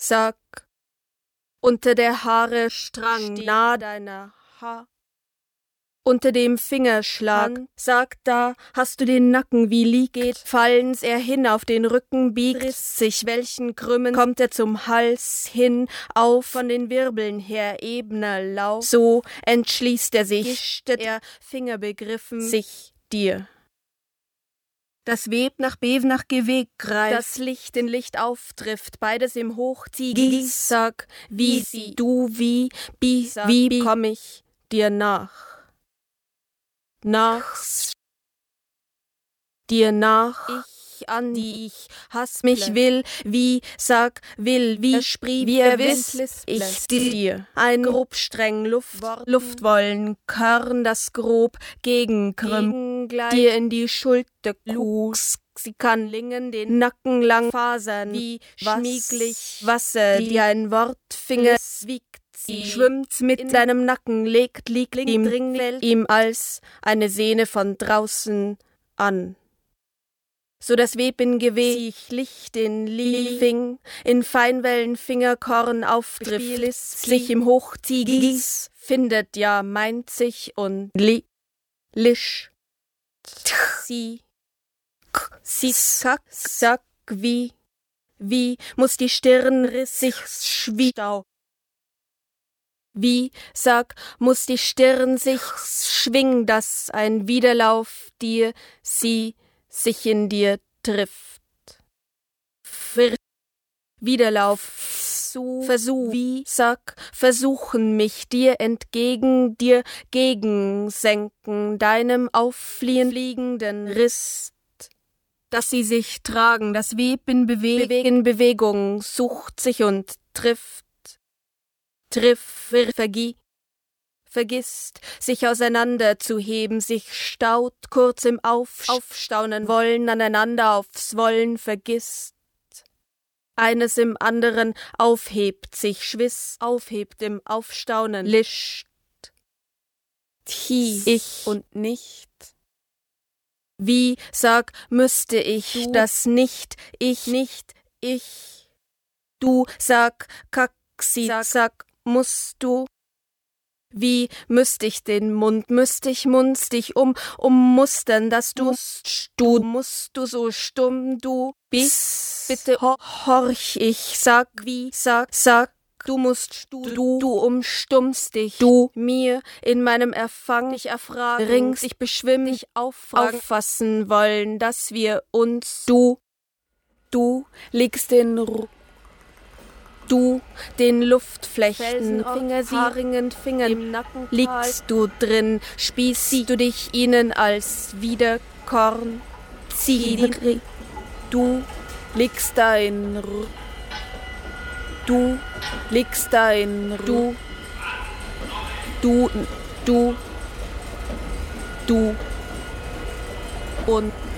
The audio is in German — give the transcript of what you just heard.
sag, unter der Haare Strang nah deiner Haar. Unter dem Fingerschlag, sag, da hast du den Nacken, wie liegt, fallens er hin auf den Rücken, biegt sich welchen Krümmen, kommt er zum Hals hin, auf von den Wirbeln her, ebener Lauf, so entschließt er sich, gistet er, Finger begriffen, sich dir. Das Web nach Bew nach Geweg greift, das Licht in Licht auftrifft, beides im Hochzieh, sag, wie sie, du, wie komm ich dir nach? Dir nach, ich an die ich hass mich will, wie, sag, will, wie, wie er wiss, ich dir. Ein grob streng Luftwollen, Körn, das grob gegenkrümmt, dir in die Schulter kuss, sie kann lingen den Nacken lang fasern, wie schmieglich Wasser, die ein Wortfinger wiegt. Sie schwimmt mit deinem Nacken, liegt ihm dringend ihm als eine Sehne von draußen an. So das Web in Geweg, Licht in Liefing, in Feinwellen Fingerkorn auftrifft, sich im Hochzieh findet ja, meint sich und lisch. Sie sag, wie muss die Stirn sich schwiestau. Wie, sag, muss die Stirn sich schwingen, dass ein Widerlauf dir, sie sich in dir trifft. Widerlauf, Versuch, wie, sag, versuchen mich dir entgegen, dir gegensenken, deinem auffliehen liegenden Riss, dass sie sich tragen, das Web in Bewegung, sucht sich und trifft, vergisst, sich auseinanderzuheben, sich staut, kurz im Aufstaunen wollen, aneinander aufs Wollen vergisst. Eines im anderen aufhebt, sich aufhebt im Aufstaunen, lischt. Ich und nicht. Wie, sag, müsste ich, das nicht, ich. Du, sag, sag, musst du. Wie müsst ich den Mund, musst dich ummustern, dass du musst du so stumm, du bist, bitte horch ich, sag, wie, sag, du musst, du umstummst dich, du mir in meinem Erfang dich erfragen, ringst, ich beschwimm, dich auffassen wollen, dass wir uns, du legst den Luftflechten, haarigen Fingern im Nacken, liegst du drin, spießt du dich ihnen als Widerkorn, du liegst da in du und